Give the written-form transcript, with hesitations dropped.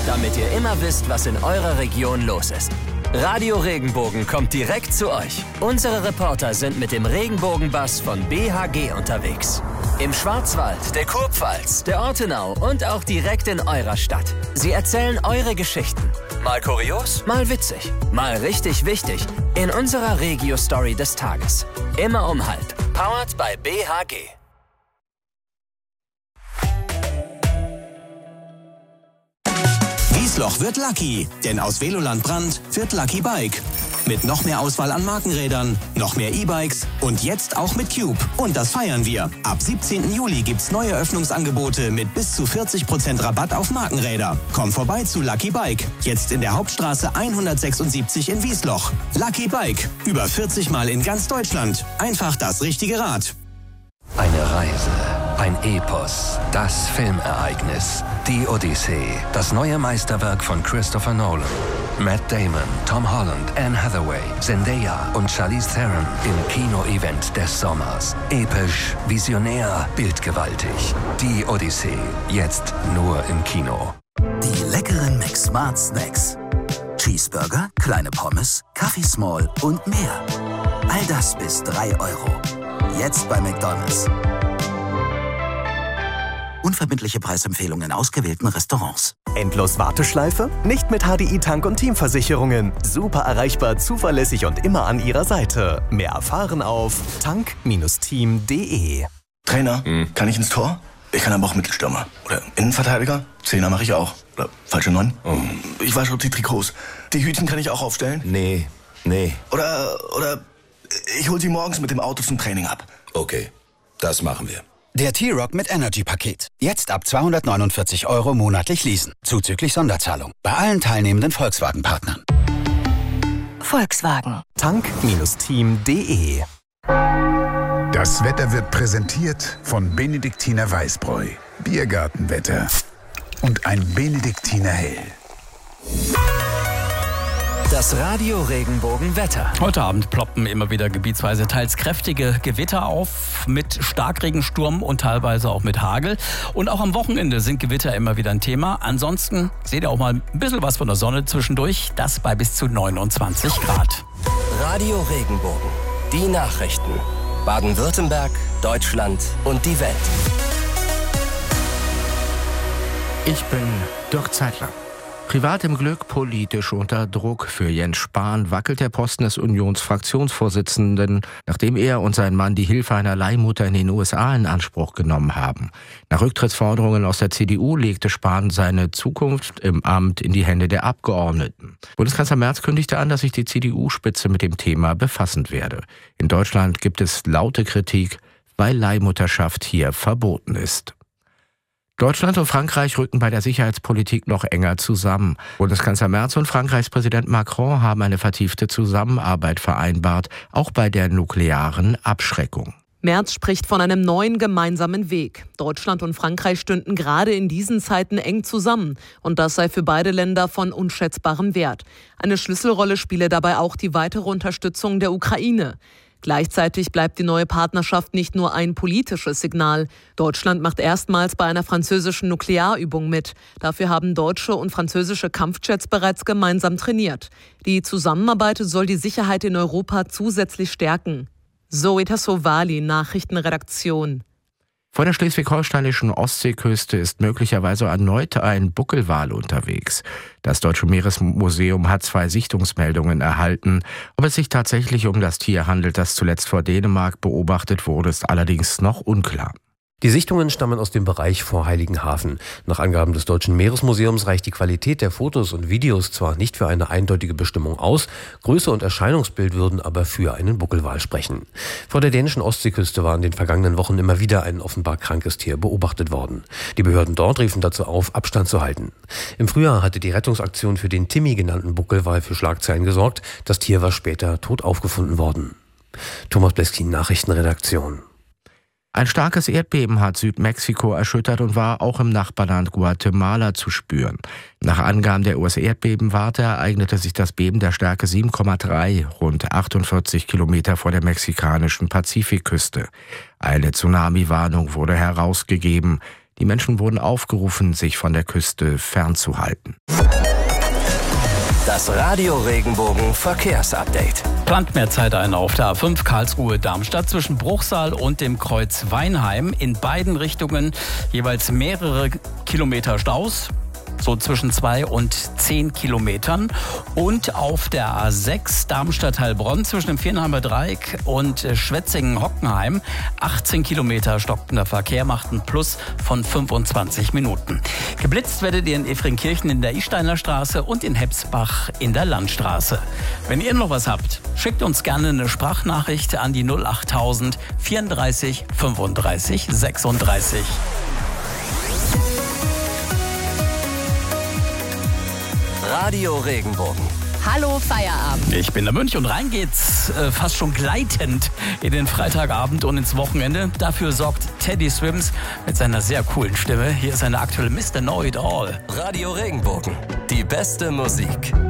damit ihr immer wisst, was in eurer Region los ist. Radio Regenbogen kommt direkt zu euch. Unsere Reporter sind mit dem Regenbogenbus von BHG unterwegs. Im Schwarzwald, der Kurpfalz, der Ortenau und auch direkt in eurer Stadt. Sie erzählen eure Geschichten. Mal kurios, mal witzig, mal richtig wichtig. In unserer Regio-Story des Tages. Immer um 12:30. Powered by BHG. Wiesloch wird lucky, denn aus Veloland Brand wird Lucky Bike. Mit noch mehr Auswahl an Markenrädern, noch mehr E-Bikes und jetzt auch mit Cube. Und das feiern wir. Ab 17. Juli gibt's neue Öffnungsangebote mit bis zu 40% Rabatt auf Markenräder. Komm vorbei zu Lucky Bike. Jetzt in der Hauptstraße 176 in Wiesloch. Lucky Bike. Über 40 Mal in ganz Deutschland. Einfach das richtige Rad. Eine Reise, ein Epos, das Filmereignis, die Odyssee, das neue Meisterwerk von Christopher Nolan. Matt Damon, Tom Holland, Anne Hathaway, Zendaya und Charlize Theron im Kino-Event des Sommers. Episch, visionär, bildgewaltig. Die Odyssee, jetzt nur im Kino. Die leckeren McSmart Snacks. Cheeseburger, kleine Pommes, Kaffee Small und mehr. All das bis 3 €. Jetzt bei McDonald's. Unverbindliche Preisempfehlungen in ausgewählten Restaurants. Endlos Warteschleife? Nicht mit HDI Tank- und Teamversicherungen. Super erreichbar, zuverlässig und immer an Ihrer Seite. Mehr erfahren auf tank-team.de. Trainer, kann ich ins Tor? Ich kann aber auch Mittelstürmer. Oder Innenverteidiger? Zehner mache ich auch. Oder falsche 9? Ich wasche die Trikots. Die Hütchen kann ich auch aufstellen? Nee. Oder ich hol sie morgens mit dem Auto zum Training ab. Okay, das machen wir. Der T-Rock mit Energy-Paket. Jetzt ab 249 € monatlich leasen. Zuzüglich Sonderzahlung. Bei allen teilnehmenden Volkswagen-Partnern. Volkswagen. tank-team.de. Das Wetter wird präsentiert von Benediktiner Weißbräu. Biergartenwetter. Und ein Benediktiner Hell. Das Radio Regenbogen Wetter. Heute Abend ploppen immer wieder gebietsweise teils kräftige Gewitter auf mit Starkregensturm und teilweise auch mit Hagel. Und auch am Wochenende sind Gewitter immer wieder ein Thema. Ansonsten seht ihr auch mal ein bisschen was von der Sonne zwischendurch. Das bei bis zu 29 Grad. Radio Regenbogen. Die Nachrichten. Baden-Württemberg, Deutschland und die Welt. Ich bin Dirk Zeitler. Privat im Glück, politisch unter Druck. Für Jens Spahn wackelt der Posten des Unionsfraktionsvorsitzenden, nachdem er und sein Mann die Hilfe einer Leihmutter in den USA in Anspruch genommen haben. Nach Rücktrittsforderungen aus der CDU legte Spahn seine Zukunft im Amt in die Hände der Abgeordneten. Bundeskanzler Merz kündigte an, dass sich die CDU-Spitze mit dem Thema befassen werde. In Deutschland gibt es laute Kritik, weil Leihmutterschaft hier verboten ist. Deutschland und Frankreich rücken bei der Sicherheitspolitik noch enger zusammen. Bundeskanzler Merz und Frankreichs Präsident Macron haben eine vertiefte Zusammenarbeit vereinbart, auch bei der nuklearen Abschreckung. Merz spricht von einem neuen gemeinsamen Weg. Deutschland und Frankreich stünden gerade in diesen Zeiten eng zusammen. Und das sei für beide Länder von unschätzbarem Wert. Eine Schlüsselrolle spiele dabei auch die weitere Unterstützung der Ukraine. Gleichzeitig bleibt die neue Partnerschaft nicht nur ein politisches Signal. Deutschland macht erstmals bei einer französischen Nuklearübung mit. Dafür haben deutsche und französische Kampfjets bereits gemeinsam trainiert. Die Zusammenarbeit soll die Sicherheit in Europa zusätzlich stärken. Zoe Tassovali, Nachrichtenredaktion. Vor der schleswig-holsteinischen Ostseeküste ist möglicherweise erneut ein Buckelwal unterwegs. Das Deutsche Meeresmuseum hat 2 Sichtungsmeldungen erhalten. Ob es sich tatsächlich um das Tier handelt, das zuletzt vor Dänemark beobachtet wurde, ist allerdings noch unklar. Die Sichtungen stammen aus dem Bereich vor Heiligenhafen. Nach Angaben des Deutschen Meeresmuseums reicht die Qualität der Fotos und Videos zwar nicht für eine eindeutige Bestimmung aus, Größe und Erscheinungsbild würden aber für einen Buckelwal sprechen. Vor der dänischen Ostseeküste war in den vergangenen Wochen immer wieder ein offenbar krankes Tier beobachtet worden. Die Behörden dort riefen dazu auf, Abstand zu halten. Im Frühjahr hatte die Rettungsaktion für den Timmy genannten Buckelwal für Schlagzeilen gesorgt. Das Tier war später tot aufgefunden worden. Thomas Bleskin, Nachrichtenredaktion. Ein starkes Erdbeben hat Südmexiko erschüttert und war auch im Nachbarland Guatemala zu spüren. Nach Angaben der US-Erdbebenwarte ereignete sich das Beben der Stärke 7,3 rund 48 Kilometer vor der mexikanischen Pazifikküste. Eine Tsunami-Warnung wurde herausgegeben. Die Menschen wurden aufgerufen, sich von der Küste fernzuhalten. Das Radio Regenbogen Verkehrsupdate. Plant mehr Zeit ein auf der A5 Karlsruhe-Darmstadt zwischen Bruchsal und dem Kreuz Weinheim. In beiden Richtungen jeweils mehrere Kilometer Staus. So zwischen 2 und 10 Kilometern. Und auf der A6 Darmstadt-Heilbronn zwischen dem Viernheimer Dreieck und Schwetzingen-Hockenheim 18 Kilometer stockender Verkehr macht einen Plus von 25 Minuten. Geblitzt werdet ihr in Efringkirchen in der Isteiner Straße und in Heppsbach in der Landstraße. Wenn ihr noch was habt, schickt uns gerne eine Sprachnachricht an die 08000 34 35 36. Radio Regenbogen. Hallo Feierabend. Ich bin der Mönch und rein geht's fast schon gleitend in den Freitagabend und ins Wochenende. Dafür sorgt Teddy Swims mit seiner sehr coolen Stimme. Hier ist eine aktuelle Mr. Know It All. Radio Regenbogen. Die beste Musik.